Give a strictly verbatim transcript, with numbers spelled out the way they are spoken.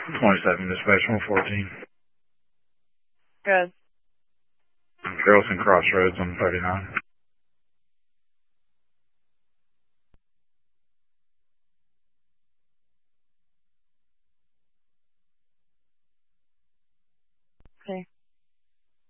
twenty-seven, dispatch one fourteen. Good. Carrollton Crossroads on thirty-nine. Okay.